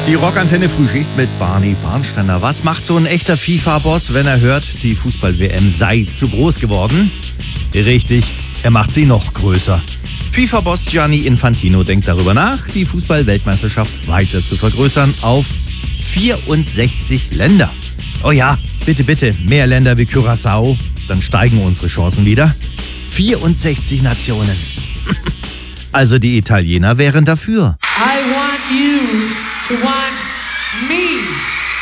Die Rockantenne Frühschicht mit Barney Barnsteiner. Was macht so ein echter FIFA-Boss, wenn er hört, die Fußball-WM sei zu groß geworden? Richtig, er macht sie noch größer. FIFA-Boss Gianni Infantino denkt darüber nach, die Fußball-Weltmeisterschaft weiter zu vergrößern auf 64 Länder. Oh ja, bitte, bitte, mehr Länder wie Curaçao, dann steigen unsere Chancen wieder. 64 Nationen. Also die Italiener wären dafür. I want you to want me.